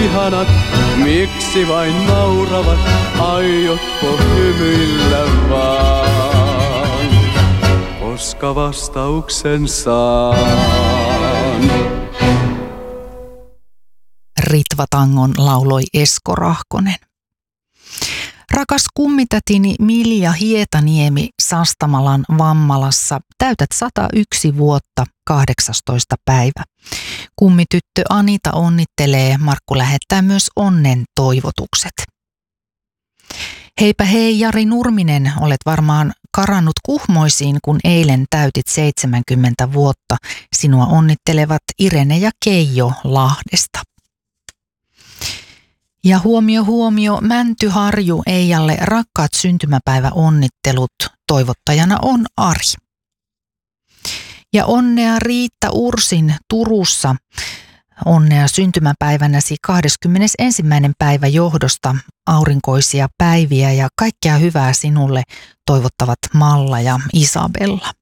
ihanat, miksi vain nauravat, aiotko hymyillä vaan? Koska vastauksen saan. Ritva-tangon lauloi Esko Rahkonen. Rakas kummitätini Milja Hietaniemi Sastamalan Vammalassa, täytät 101 vuotta 18. päivä. Kummityttö Anita onnittelee, Markku lähettää myös onnen toivotukset. Heipä hei Jari Nurminen, olet varmaan karannut Kuhmoisiin, kun eilen täytit 70 vuotta. Sinua onnittelevat Irene ja Keijo Lahdesta. Ja huomio, Mäntyharju Eijalle rakkaat syntymäpäiväonnittelut. Toivottajana on Ari. Ja onnea Riitta Ursin Turussa. Onnea syntymäpäivänäsi 21. päivä johdosta. Aurinkoisia päiviä ja kaikkea hyvää sinulle toivottavat Malla ja Isabella.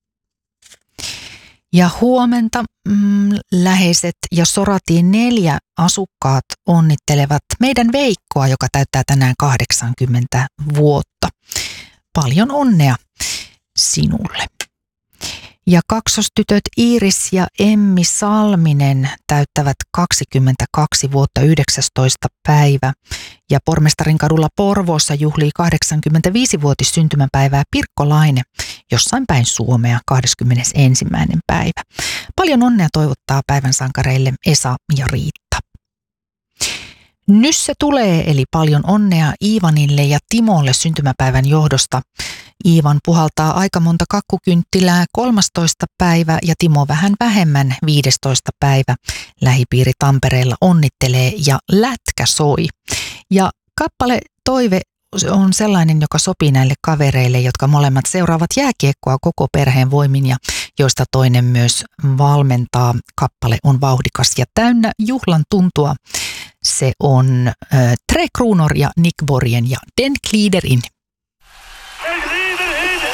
Ja huomenta läheiset ja Soratien 4 asukkaat onnittelevat meidän Veikkoa, joka täyttää tänään 80 vuotta. Paljon onnea sinulle. Ja kaksostytöt Iiris ja Emmi Salminen täyttävät 22 vuotta 19. päivä. Ja Pormestarinkadulla Porvoossa juhlii 85-vuotis syntymäpäivää Pirkko Laine jossain päin Suomea 21. päivä. Paljon onnea toivottaa päivän sankareille Esa ja Riitta. Nyt se tulee, eli paljon onnea Iivanille ja Timolle syntymäpäivän johdosta. Iivan puhaltaa aika monta kakkukynttilää 13. päivä ja Timo vähän vähemmän 15. päivä. Lähipiiri Tampereella onnittelee ja lätkä soi. Ja kappale Toive on sellainen, joka sopii näille kavereille, jotka molemmat seuraavat jääkiekkoa koko perheen voimin ja joista toinen myös valmentaa. Kappale on vauhdikas ja täynnä juhlan tuntua. Se on Tre Kronor ja Nick Borgen ja Den Glider in.